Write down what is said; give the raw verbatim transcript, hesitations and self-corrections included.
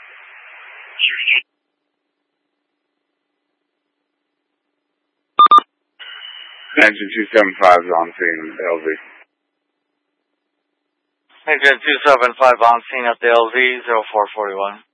Engine two seven five is on scene at the L V. Engine two seven five on scene at the L V, zero four forty-one.